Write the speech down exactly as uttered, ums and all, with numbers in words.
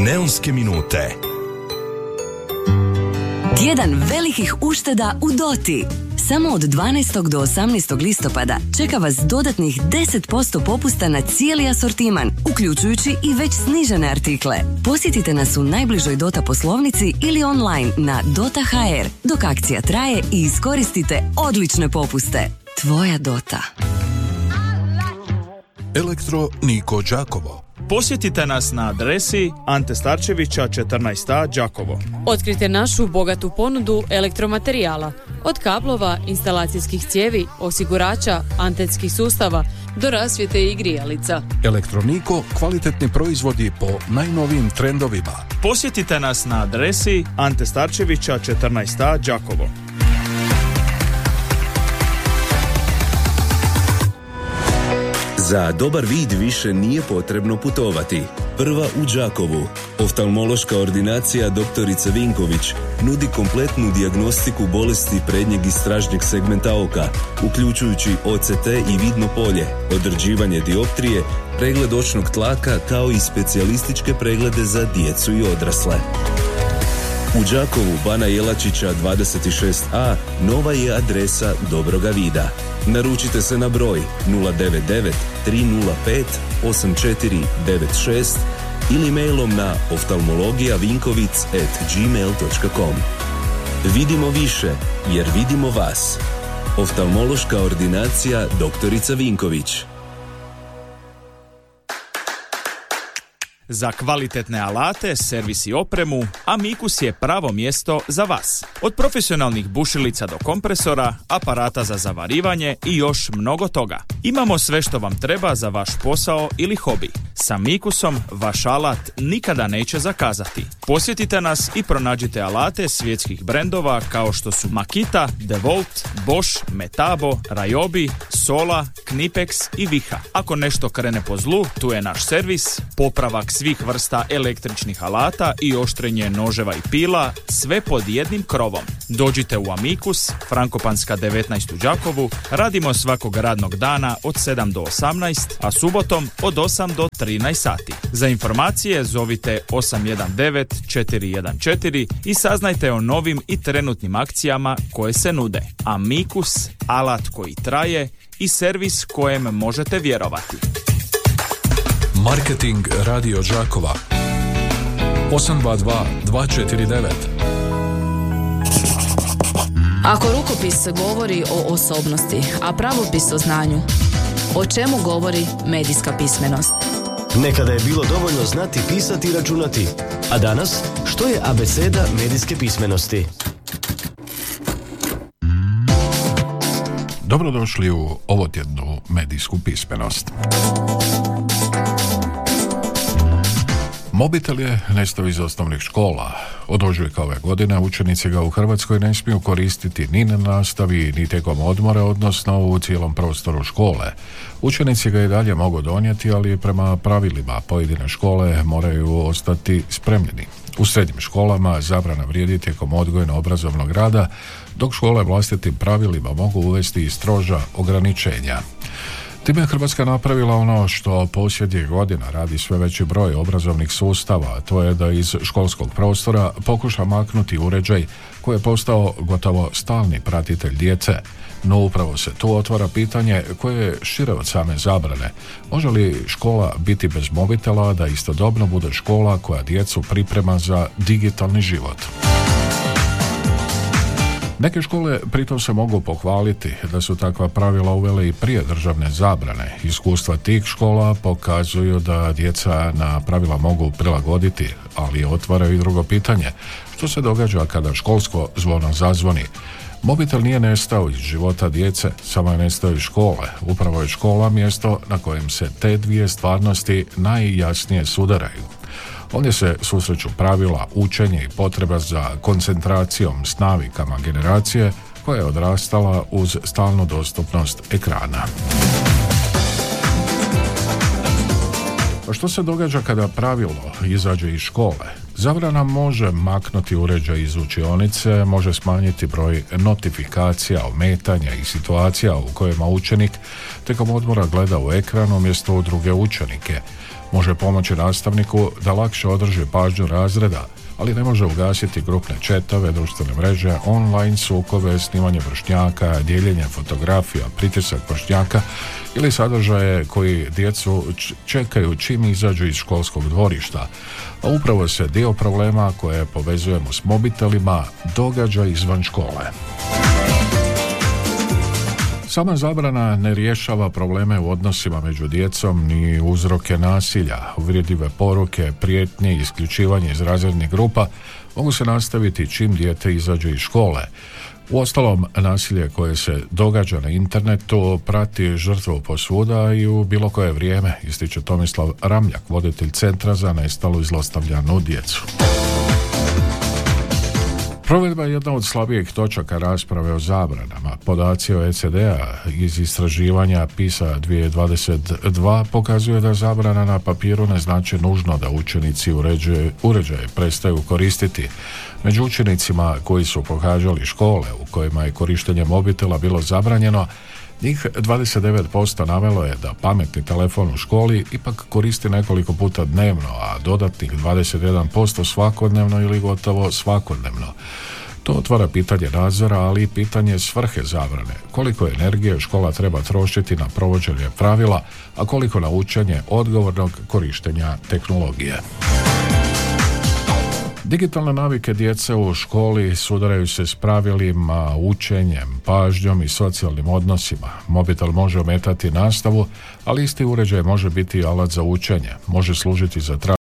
Neonske minute. Tjedan velikih ušteda u Doti. Samo od dvanaestog do osamnaestog listopada čeka vas dodatnih deset posto popusta na cijeli asortiman, uključujući i već snižene artikle. Posjetite nas u najbližoj Dota poslovnici ili online na dota točka ha er dok akcija traje i iskoristite odlične popuste. Tvoja Dota. Elektro Niko Đakovo. Posjetite nas na adresi Ante Starčevića četrnaest a Đakovo. Otkrite našu bogatu ponudu elektromaterijala, od kablova, instalacijskih cijevi, osigurača, antenskih sustava do rasvjete i grijalica. Elektroniko, kvalitetni proizvodi po najnovijim trendovima. Posjetite nas na adresi Ante Starčevića četrnaest a Đakovo. Za dobar vid više nije potrebno putovati. Prva u Đakovu. Oftalmološka ordinacija doktorica Vinković nudi kompletnu dijagnostiku bolesti prednjeg i stražnjeg segmenta oka, uključujući O C T i vidno polje, određivanje dioptrije, pregled očnog tlaka kao i specijalističke preglede za djecu i odrasle. U Đakovu Bana Jelačića dvadeset šest a nova je adresa dobroga vida. Naručite se na broj nula devet devet tri nula pet osam četiri devet šest ili mailom na oftalmologijavinkovic at gmail dot com. Vidimo više jer vidimo vas. Oftalmološka ordinacija doktorica Vinković. Za kvalitetne alate, servis i opremu, Amicus je pravo mjesto za vas. Od profesionalnih bušilica do kompresora, aparata za zavarivanje i još mnogo toga. Imamo sve što vam treba za vaš posao ili hobi. S Amicusom vaš alat nikada neće zakazati. Posjetite nas i pronađite alate svjetskih brendova kao što su Makita, DeWalt, Bosch, Metabo, Ryobi, Sola, Knipex i Viha. Ako nešto krene po zlu, tu je naš servis, popravak svih vrsta električnih alata i oštrenje noževa i pila, sve pod jednim krovom. Dođite u Amicus, Frankopanska devetnaest u Đakovu, radimo svakog radnog dana od sedam do osamnaest, a subotom od osam do trinaest sati. Za informacije zovite osam jedan devet četiri jedan četiri i saznajte o novim i trenutnim akcijama koje se nude. Amicus, alat koji traje i servis kojem možete vjerovati. Marketing Radio Đakova osam dva dva dva četiri devet. Ako rukopis govori o osobnosti, a pravopis o znanju, o čemu govori medijska pismenost? Nekada je bilo dovoljno znati pisati i računati, a danas što je abeceda medijske pismenosti? Dobrodošli u ovotjednu medijsku pismenost. Mobitel je nestao iz osnovnih škola. Od ožujka ove godine učenici ga u Hrvatskoj ne smiju koristiti ni na nastavi, ni tijekom odmora, odnosno u cijelom prostoru škole. Učenici ga i dalje mogu donijeti, ali prema pravilima pojedine škole moraju ostati spremljeni. U srednjim školama zabrana vrijedi tijekom odgojno-obrazovnog rada, dok škole vlastitim pravilima mogu uvesti i stroža ograničenja. Time je Hrvatska napravila ono što posljednjih godina radi sve veći broj obrazovnih sustava, a to je da iz školskog prostora pokuša maknuti uređaj koji je postao gotovo stalni pratitelj djece. No upravo se tu otvara pitanje koje je šire od same zabrane. Može li škola biti bez mobitela, da istodobno bude škola koja djecu priprema za digitalni život? Neke škole pritom se mogu pohvaliti da su takva pravila uvele i prije državne zabrane. Iskustva tih škola pokazuju da djeca na pravila mogu prilagoditi, ali otvaraju i drugo pitanje. Što se događa kada školsko zvono zazvoni? Mobitel nije nestao iz života djece, samo je nestao iz škole. Upravo je škola mjesto na kojem se te dvije stvarnosti najjasnije sudaraju. Ovdje se susreću pravila, učenje i potreba za koncentracijom s navikama generacije koja je odrastala uz stalnu dostupnost ekrana. Pa što se događa kada pravilo izađe iz škole? Zabrana može maknuti uređaj iz učionice, može smanjiti broj notifikacija, ometanja i situacija u kojima učenik tijekom odmora gleda u ekran umjesto u druge učenike. Može pomoći nastavniku da lakše održi pažnju razreda, ali ne može ugasiti grupne četove, društvene mreže, online sukobe, snimanje vršnjaka, dijeljenje fotografija, pritisak vršnjaka ili sadržaje koji djecu čekaju čim izađu iz školskog dvorišta. A upravo se dio problema koje povezujemo s mobitelima događa izvan škole. Sama zabrana ne rješava probleme u odnosima među djecom ni uzroke nasilja. Uvredljive poruke, prijetnje i isključivanje iz razrednih grupa mogu se nastaviti čim dijete izađe iz škole. Uostalom, nasilje koje se događa na internetu prati žrtvu posvuda i u bilo koje vrijeme, ističe Tomislav Ramljak, voditelj Centra za nestalu i zlostavljanu djecu. Provedba je jedna od slabijih točaka rasprave o zabranama. Podaci o E C D-a iz istraživanja PISA dvije tisuće dvadeset dva pokazuje da zabrana na papiru ne znači nužno da učenici uređuje, uređaje prestaju koristiti. Među učenicima koji su pohađali škole u kojima je korištenje mobitela bilo zabranjeno, njih dvadeset devet posto navelo je da pametni telefon u školi ipak koristi nekoliko puta dnevno, a dodatnih dvadeset jedan posto svakodnevno ili gotovo svakodnevno. To otvara pitanje nadzora, ali i pitanje svrhe zabrane. Koliko energije škola treba trošiti na provođenje pravila, a koliko na učenje odgovornog korištenja tehnologije. Digitalne navike djece u školi sudaraju se s pravilima, učenjem, pažnjom i socijalnim odnosima. Mobitel može ometati nastavu, ali isti uređaj može biti alat za učenje, može služiti za